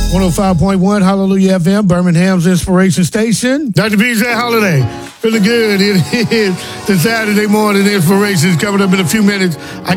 105.1 Hallelujah FM, Birmingham's Inspiration Station. Dr. PJ Holiday, feeling good. It is the Saturday morning inspirations coming up in a few minutes.